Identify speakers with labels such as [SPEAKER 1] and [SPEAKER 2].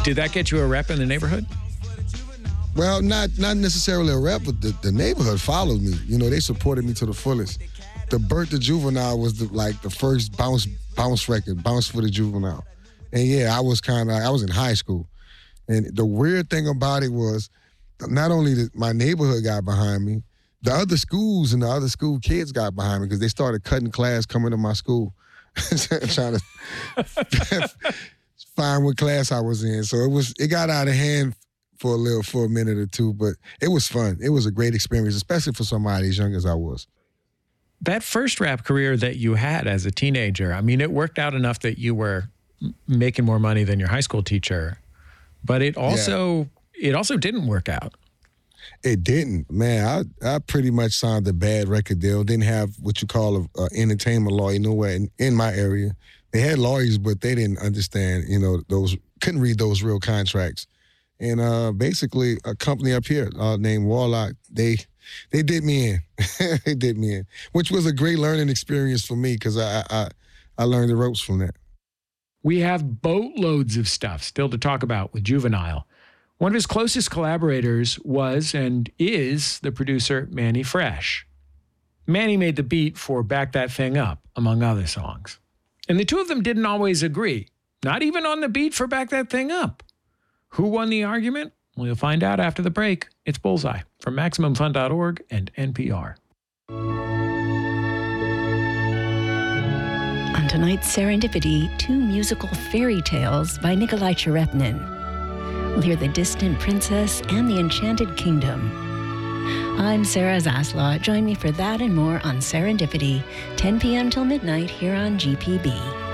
[SPEAKER 1] Did that get you a rep in the neighborhood?
[SPEAKER 2] Well, not necessarily a rep, but the neighborhood followed me. You know, they supported me to the fullest. The Bert the Juvenile was the first bounce record, Bounce for the Juvenile. And yeah, I was in high school. And the weird thing about it was not only did my neighborhood got behind me, the other schools and the other school kids got behind me because they started cutting class coming to my school, trying to find what class I was in. So it got out of hand for a minute or two, but it was fun. It was a great experience, especially for somebody as young as I was.
[SPEAKER 1] That first rap career that you had as a teenager, I mean, it worked out enough that you were making more money than your high school teacher, but it also didn't work out.
[SPEAKER 2] It didn't, man. I pretty much signed a bad record deal. Didn't have what you call an entertainment lawyer nowhere in my area. They had lawyers, but they didn't understand, couldn't read those real contracts. And basically, a company up here named Warlock, they did me in. They did me in, which was a great learning experience for me because I learned the ropes from that.
[SPEAKER 1] We have boatloads of stuff still to talk about with Juvenile. One of his closest collaborators was and is the producer Mannie Fresh. Mannie made the beat for Back That Thing Up, among other songs. And the two of them didn't always agree, not even on the beat for Back That Thing Up. Who won the argument? Well, you'll find out after the break. It's Bullseye from MaximumFun.org and NPR.
[SPEAKER 3] On tonight's Serendipity, two musical fairy tales by Nikolai Cherepnin. We'll hear The Distant Princess and The Enchanted Kingdom. I'm Sarah Zaslaw. Join me for that and more on Serendipity, 10 p.m. till midnight here on GPB.